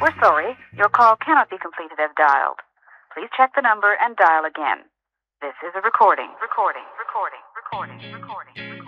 We're sorry. Your call cannot be completed as dialed. Please check the number and dial again. This is a recording. Recording.